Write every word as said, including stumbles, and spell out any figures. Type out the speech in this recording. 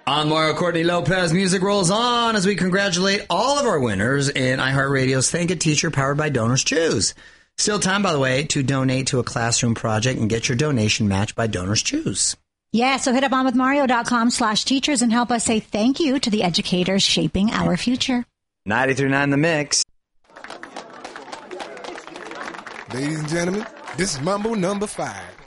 On Mario Courtney Lopez, music rolls on as we congratulate all of our winners in iHeartRadio's Thank a Teacher powered by Donors Choose. Still time, by the way, to donate to a classroom project and get your donation matched by Donors Choose. Yeah, so hit up onwithmario.com slash teachers and help us say thank you to the educators shaping our future. ninety-three point nine The Mix. Ladies and gentlemen, this is Mambo number five.